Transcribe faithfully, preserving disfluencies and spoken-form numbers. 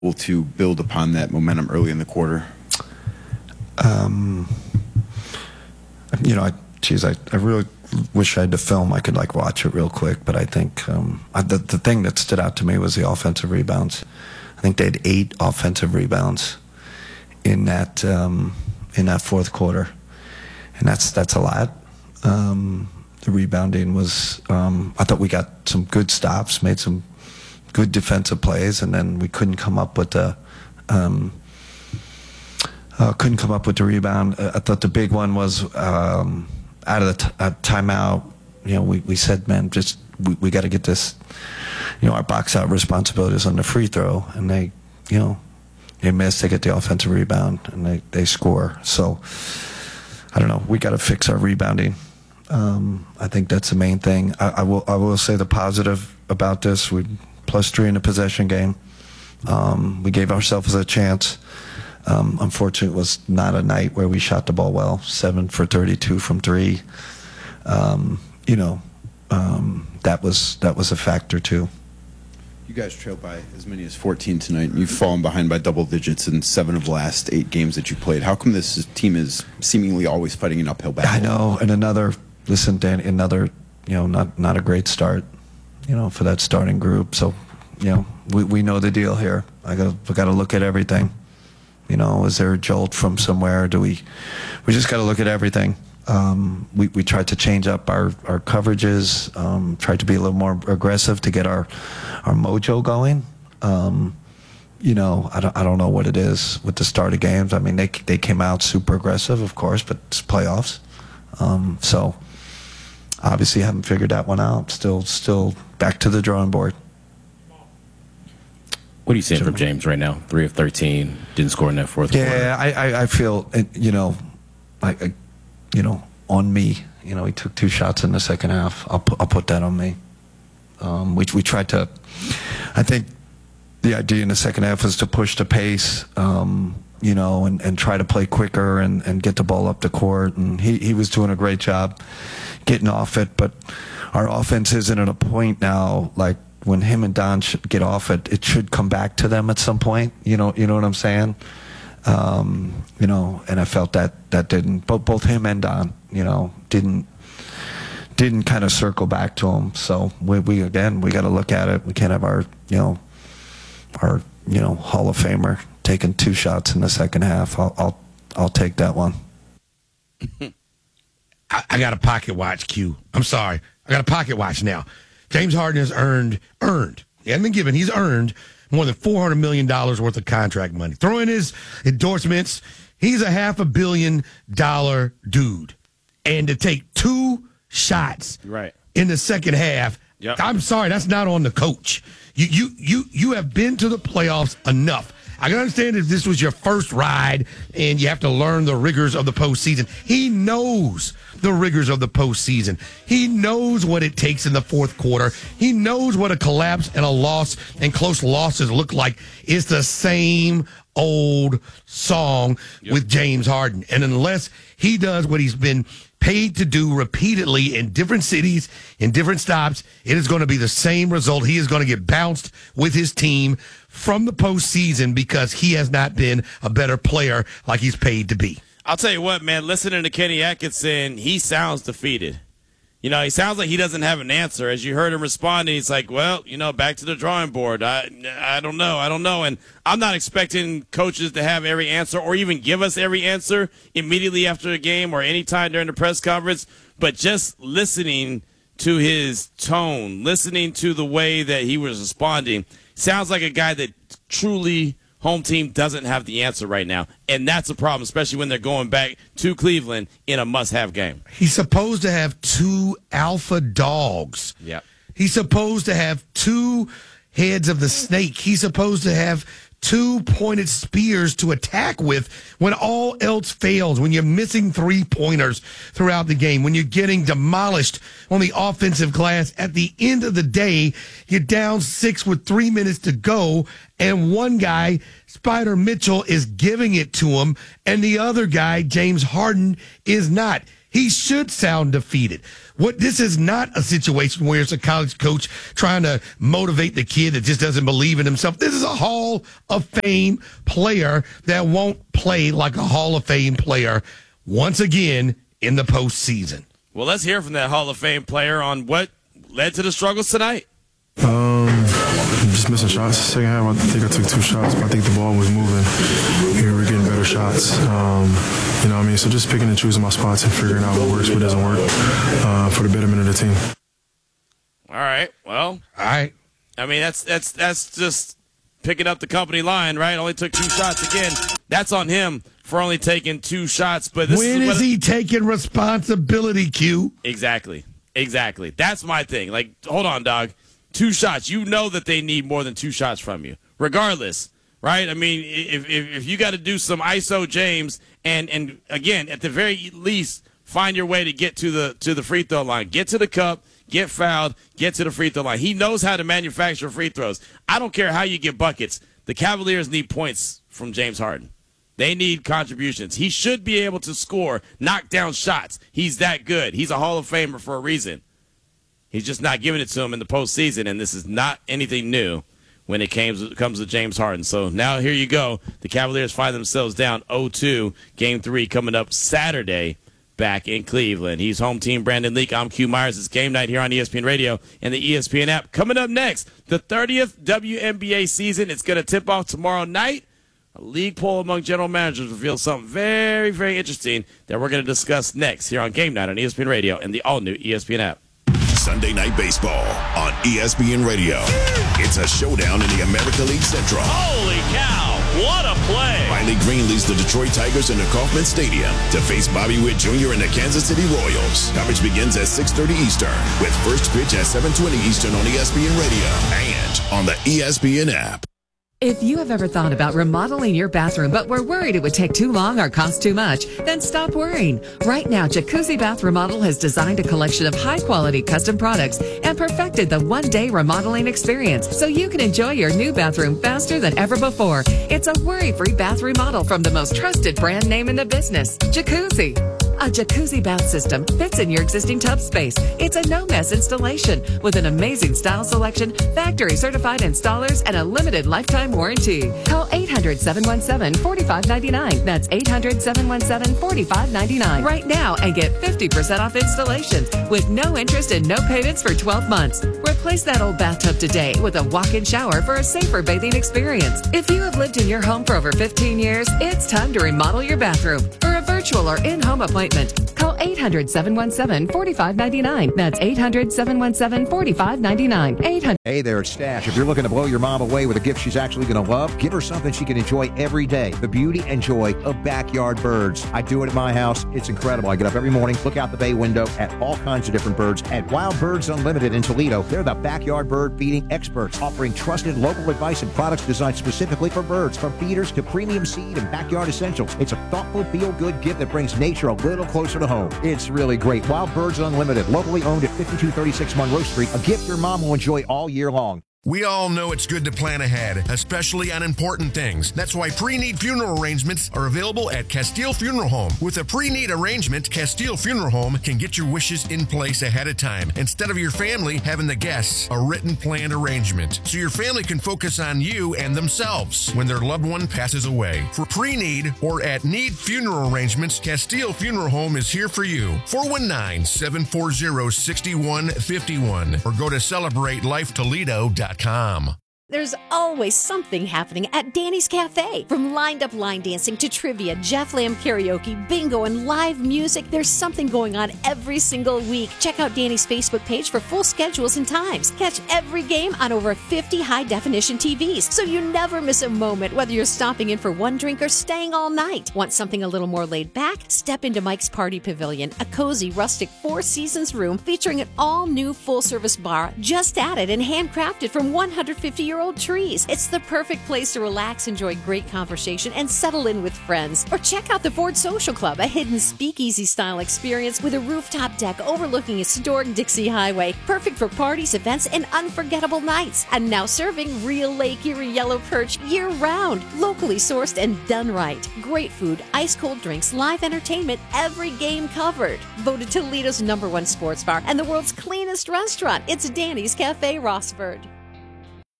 able to build upon that momentum early in the quarter? Um, you know, I, geez, I, I really wish I had the film. I could like watch it real quick, but I think um, I, the the thing that stood out to me was the offensive rebounds. I think they had eight offensive rebounds in that um, in that fourth quarter, and that's that's a lot. Um, the rebounding was. Um, I thought we got some good stops, made some good defensive plays, and then we couldn't come up with the. Um, Uh, couldn't come up with the rebound. Uh, I thought the big one was um, out of the t- uh, timeout. You know, we, we said, man, just we, we got to get this. You know, our box out responsibilities on the free throw, and they, you know, they miss. They get the offensive rebound, and they, they score. So I don't know. We got to fix our rebounding. Um, I think that's the main thing. I, I will I will say the positive about this. We plus three in the possession game. Um, we gave ourselves a chance. Um, unfortunately, it was not a night where we shot the ball well. Seven for thirty-two from three. Um, you know, um, that was that was a factor too. You guys trailed by as many as fourteen tonight, and you've fallen behind by double digits in seven of the last eight games that you played. How come this team is seemingly always fighting an uphill battle? I know, and another listen, Dan, another you know not not a great start, you know, for that starting group. So, you know, we we know the deal here. I got we got to look at everything. You know, is there a jolt from somewhere? Do we? We just got to look at everything. Um, we we tried to change up our our coverages. Um, tried to be a little more aggressive to get our our mojo going. Um, you know, I don't I don't know what it is with the start of games. I mean, they they came out super aggressive, of course, but it's playoffs. Um, so obviously, haven't figured that one out. Still still back to the drawing board. What are you seeing from James right now? Three of thirteen, didn't score in that fourth yeah, quarter. Yeah, I, I, I feel, you know, I, I, you know, on me. You know, he took two shots in the second half. I'll put, I'll put that on me. Um, we we tried to. I think the idea in the second half was to push the pace, um, you know, and, and try to play quicker and, and get the ball up the court. And he he was doing a great job getting off it. But our offense isn't at a point now like. When him and Don should get off it, it should come back to them at some point. You know, you know what I'm saying? Um, you know, and I felt that that didn't. Both both him and Don, you know, didn't didn't kind of circle back to him. So we, we again, we got to look at it. We can't have our, you know, our you know Hall of Famer taking two shots in the second half. I'll I'll, I'll take that one. I, I got a pocket watch, Q. I'm sorry, I got a pocket watch now. James Harden has earned, earned, he hasn't been given, he's earned more than four hundred million dollars worth of contract money. Throw in his endorsements, he's a half a billion dollar dude. And to take two shots right. in the second half, yep. I'm sorry, that's not on the coach. You, you, you, you have been to the playoffs enough. I can understand if this was your first ride and you have to learn the rigors of the postseason. He knows the rigors of the postseason. He knows what it takes in the fourth quarter. He knows what a collapse and a loss and close losses look like. It's the same old song yep. with James Harden. And unless he does what he's been paid to do repeatedly in different cities, in different stops, it is going to be the same result. He is going to get bounced with his team from the postseason because he has not been a better player like he's paid to be. I'll tell you what, man, listening to Kenny Atkinson, he sounds defeated. You know, he sounds like he doesn't have an answer. As you heard him responding, he's like, well, you know, back to the drawing board. I I don't know. I don't know. And I'm not expecting coaches to have every answer or even give us every answer immediately after a game or anytime during the press conference. But just listening to his tone, listening to the way that he was responding, sounds like a guy that truly home team doesn't have the answer right now. And that's a problem, especially when they're going back to Cleveland in a must-have game. He's supposed to have two alpha dogs. Yep. He's supposed to have two heads of the snake. He's supposed to have two pointed spears to attack with when all else fails, when you're missing three-pointers throughout the game, when you're getting demolished on the offensive glass. At the end of the day, you're down six with three minutes to go, and one guy, Spider Mitchell, is giving it to him, and the other guy, James Harden, is not. He should sound defeated. What this is not a situation where it's a college coach trying to motivate the kid that just doesn't believe in himself. This is a Hall of Fame player that won't play like a Hall of Fame player once again in the postseason. Well, let's hear from that Hall of Fame player on what led to the struggles tonight. Um, just missing shots. Second half, I think I took two shots, but I think the ball was moving. We were getting better shots. Um, you know what I mean? So just picking and choosing my spots and figuring out what works, what doesn't work uh, for the betterment of the team. All right. Well, All right. I mean, that's that's that's just picking up the company line, right? Only took two shots again. That's on him for only taking two shots. But this When is, is what, he taking responsibility, Q? Exactly. Exactly. That's my thing. Like, hold on, dog. Two shots. You know that they need more than two shots from you, regardless, right? I mean, if if, if you got to do some I S O James and and again, at the very least, find your way to get to the to the free throw line, get to the cup, get fouled, get to the free throw line. He knows how to manufacture free throws. I don't care how you get buckets. The Cavaliers need points from James Harden. They need contributions. He should be able to score, knock down shots. He's that good. He's a Hall of Famer for a reason. He's just not giving it to him in the postseason, and this is not anything new when it comes, comes to James Harden. So now here you go. The Cavaliers find themselves down oh two. Game three coming up Saturday back in Cleveland. He's home team Brandon Leak. I'm Q Myers. It's game night here on E S P N Radio and the E S P N app. Coming up next, the thirtieth W N B A season. It's going to tip off tomorrow night. A league poll among general managers reveals something very, very interesting that we're going to discuss next here on Game Night on E S P N Radio and the all-new E S P N app. Sunday Night Baseball on E S P N Radio. It's a showdown in the America League Central. Holy cow, what a play. Riley Green leads the Detroit Tigers into Kauffman Stadium to face Bobby Witt Junior and the Kansas City Royals. Coverage begins at six thirty Eastern with first pitch at seven twenty Eastern on E S P N Radio and on the E S P N app. If you have ever thought about remodeling your bathroom but were worried it would take too long or cost too much, then stop worrying. Right now, Jacuzzi Bath Remodel has designed a collection of high-quality custom products and perfected the one-day remodeling experience so you can enjoy your new bathroom faster than ever before. It's a worry-free bath remodel from the most trusted brand name in the business, Jacuzzi. A jacuzzi bath system fits in your existing tub space. It's a no-mess installation with an amazing style selection, factory-certified installers, and a limited lifetime warranty. Call eight hundred, seven one seven, four five nine nine. That's eight hundred, seven one seven, four five nine nine right now and get fifty percent off installations with no interest and no payments for twelve months. Replace that old bathtub today with a walk-in shower for a safer bathing experience. If you have lived in your home for over fifteen years, it's time to remodel your bathroom. For a virtual or in-home appointment, call eight hundred, seven one seven, four five nine nine. That's eight hundred, seven one seven, four five nine nine. eight hundred. Hey there, it's Stash. If you're looking to blow your mom away with a gift she's actually going to love, give her something she can enjoy every day. The beauty and joy of backyard birds. I do it at my house. It's incredible. I get up every morning, look out the bay window at all kinds of different birds. At Wild Birds Unlimited in Toledo, they're the backyard bird feeding experts, offering trusted local advice and products designed specifically for birds, from feeders to premium seed and backyard essentials. It's a thoughtful, feel-good gift that brings nature a little closer to home. It's really great. Wild Birds Unlimited, locally owned at fifty-two thirty-six Monroe Street. A gift your mom will enjoy all year long. We all know it's good to plan ahead, especially on important things. That's why pre-need funeral arrangements are available at Castile Funeral Home. With a pre-need arrangement, Castile Funeral Home can get your wishes in place ahead of time, instead of your family having the guests a written planned arrangement, so your family can focus on you and themselves when their loved one passes away. For pre-need or at need funeral arrangements, Castile Funeral Home is here for you. four one nine, seven four zero, six one five one or go to celebrate life toledo dot com. There's always something happening at Danny's Cafe. From lined-up line dancing to trivia, Jeff Lamb karaoke, bingo, and live music, there's something going on every single week. Check out Danny's Facebook page for full schedules and times. Catch every game on over fifty high-definition T Vs, so you never miss a moment, whether you're stopping in for one drink or staying all night. Want something a little more laid back? Step into Mike's Party Pavilion, a cozy, rustic Four Seasons room featuring an all-new full-service bar just added and handcrafted from one hundred fifty-year-old old trees. It's the perfect place to relax, enjoy great conversation, and settle in with friends. Or check out the Ford Social Club, a hidden speakeasy-style experience with a rooftop deck overlooking historic Dixie Highway. Perfect for parties, events, and unforgettable nights. And now serving real Lake Erie yellow perch year-round. Locally sourced and done right. Great food, ice-cold drinks, live entertainment, every game covered. Voted Toledo's number one sports bar and the world's cleanest restaurant. It's Danny's Cafe Rossford.